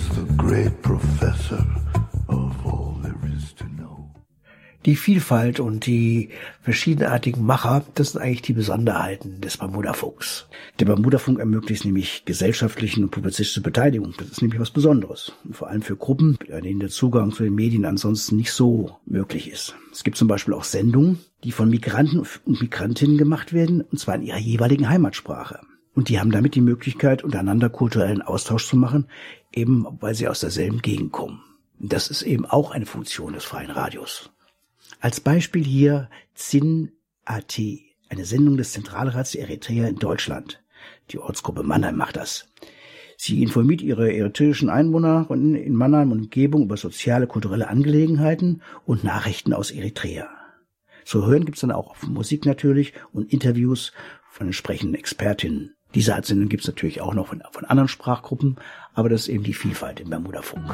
the great professor of all there is to know. Die Vielfalt und die verschiedenartigen Macher, das sind eigentlich die Besonderheiten des Bermudafunks. Der Bermudafunk ermöglicht nämlich gesellschaftliche und publizistische Beteiligung. Das ist nämlich was Besonderes. Und vor allem für Gruppen, bei denen der Zugang zu den Medien ansonsten nicht so möglich ist. Es gibt zum Beispiel auch Sendungen, die von Migranten und Migrantinnen gemacht werden, und zwar in ihrer jeweiligen Heimatsprache. Und die haben damit die Möglichkeit, untereinander kulturellen Austausch zu machen, eben weil sie aus derselben Gegend kommen. Und das ist eben auch eine Funktion des freien Radios. Als Beispiel hier ZIN.AT, eine Sendung des Zentralrats der Eritreer in Deutschland. Die Ortsgruppe Mannheim macht das. Sie informiert ihre eritreischen Einwohner in Mannheim und Umgebung über soziale, kulturelle Angelegenheiten und Nachrichten aus Eritrea. Zu hören gibt's dann auch Musik natürlich und Interviews von entsprechenden Expertinnen. Diese Art Sendung gibt's natürlich auch noch von anderen Sprachgruppen, aber das ist eben die Vielfalt im Bermudafunk.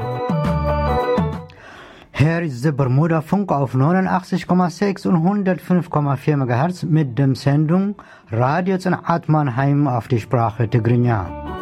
Hier ist der Bermudafunk auf 89,6 und 105,4 MHz mit dem Sendung Radio ጽንዓት Mannheim auf die Sprache Tigrinya.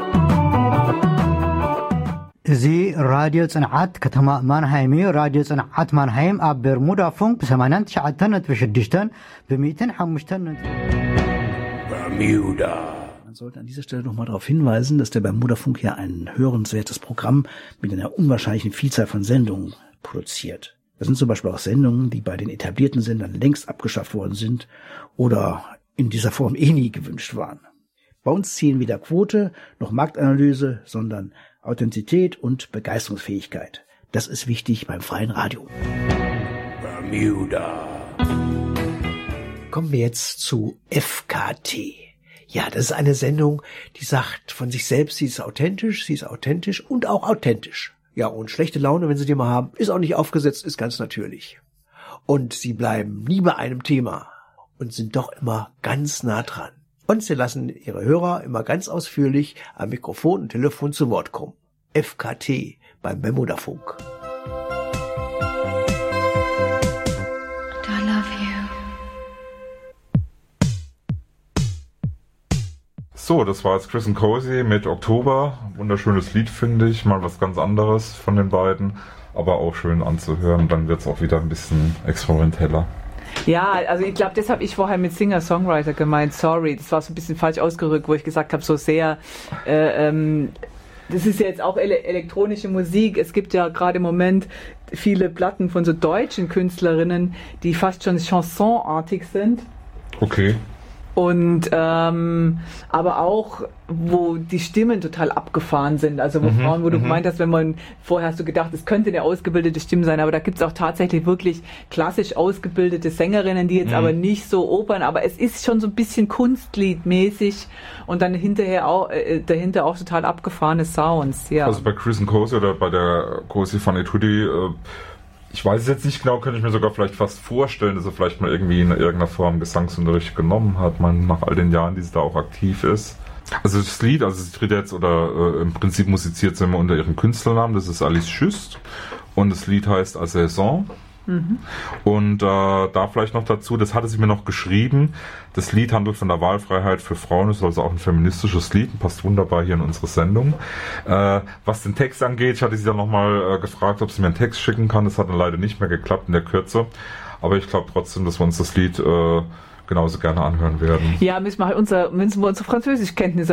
Sie Radio ጽንዓት ከተማ ማንሃይም Radio ጽንዓት Mannheim ab Bermudafunk ب89.6 ب105 Bermuda. Man sollte an dieser Stelle nochmal darauf hinweisen, dass der Bermudafunk ja ein hörenswertes Programm mit einer unwahrscheinlichen Vielzahl von Sendungen produziert. Das sind zum Beispiel auch Sendungen, die bei den etablierten Sendern längst abgeschafft worden sind oder in dieser Form nie gewünscht waren. Bei uns zählen weder Quote noch Marktanalyse, sondern Authentizität und Begeisterungsfähigkeit. Das ist wichtig beim freien Radio. Bermuda. Kommen wir jetzt zu FKT. Ja, das ist eine Sendung, die sagt von sich selbst, sie ist authentisch und auch authentisch. Ja, und schlechte Laune, wenn sie die mal haben, ist auch nicht aufgesetzt, ist ganz natürlich. Und sie bleiben nie bei einem Thema und sind doch immer ganz nah dran. Und sie lassen ihre Hörer immer ganz ausführlich am Mikrofon und Telefon zu Wort kommen. FKT beim Bermudafunk. I love you. So, das war jetzt Chris and Cozy mit Oktober. Wunderschönes Lied, finde ich. Mal was ganz anderes von den beiden. Aber auch schön anzuhören. Dann wird es auch wieder ein bisschen experimenteller. Ja, also ich glaube, das habe ich vorher mit Singer-Songwriter gemeint. Sorry, das war so ein bisschen falsch ausgerückt, wo ich gesagt habe, so sehr... das ist ja jetzt auch elektronische Musik. Es gibt ja gerade im Moment viele Platten von so deutschen Künstlerinnen, die fast schon chansonartig sind. Okay. Und aber auch, wo die Stimmen total abgefahren sind. Also wo Frauen, wo du gemeint hast, vorher hast du gedacht, es könnte eine ausgebildete Stimme sein, aber da gibt es auch tatsächlich wirklich klassisch ausgebildete Sängerinnen, die jetzt aber nicht so opern, aber es ist schon so ein bisschen kunstliedmäßig und dann dahinter auch total abgefahrene Sounds. Ja. Also bei Chris and Cozy oder bei der Cozy von Etude, ich weiß es jetzt nicht genau, könnte ich mir sogar vielleicht fast vorstellen, dass er vielleicht mal irgendwie in irgendeiner Form Gesangsunterricht genommen hat, nach all den Jahren, die sie da auch aktiv ist. Also das Lied, sie tritt jetzt im Prinzip musiziert sie immer unter ihrem Künstlernamen, das ist Alice Schüst und das Lied heißt A Saison. Und da vielleicht noch dazu, das hatte sie mir noch geschrieben, das Lied handelt von der Wahlfreiheit für Frauen, ist also auch ein feministisches Lied und passt wunderbar hier in unsere Sendung. Was den Text angeht, ich hatte sie dann nochmal gefragt, ob sie mir einen Text schicken kann, das hat dann leider nicht mehr geklappt in der Kürze, aber ich glaube trotzdem, dass wir uns das Lied genauso gerne anhören werden. Ja, müssen wir unsere Französischkenntnisse